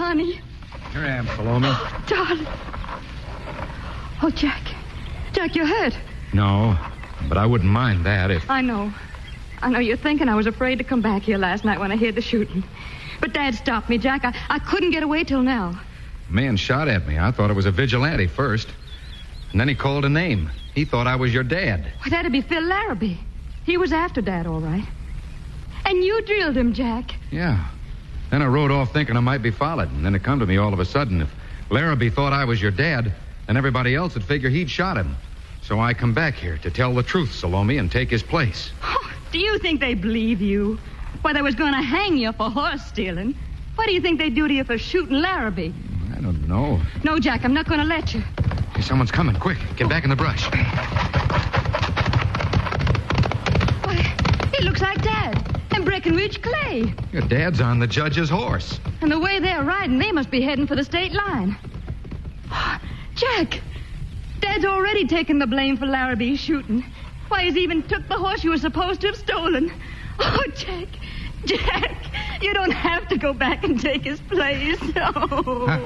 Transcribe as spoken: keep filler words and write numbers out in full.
money. Here I am, Salome. Darling. Oh, Jack. Jack, you're hurt. No, but I wouldn't mind that if... I know. I know you're thinking I was afraid to come back here last night when I heard the shooting. But Dad stopped me, Jack. I, I couldn't get away till now. A man shot at me. I thought it was a vigilante first. And then he called a name. He thought I was your dad. Why, that'd be Phil Larrabee. He was after Dad, all right. And you drilled him, Jack. Yeah. Then I rode off thinking I might be followed. And then it come to me all of a sudden. If Larrabee thought I was your dad, then everybody else would figure he'd shot him. So I come back here to tell the truth, Salome, and take his place. Oh, do you think they believe you? Why, they was going to hang you for horse stealing. What do you think they'd do to you for shooting Larrabee? I don't know. No, Jack, I'm not going to let you. Hey, someone's coming. Quick, get back in the brush. Why, he looks like Dad and Breckenridge Clay. Your dad's on the judge's horse. And the way they're riding, they must be heading for the state line. Oh, Jack, Dad's already taken the blame for Larrabee's shooting. Why, he's even took the horse you were supposed to have stolen. Oh, Jack, Jack, you don't have to go back and take his place. Oh. Huh.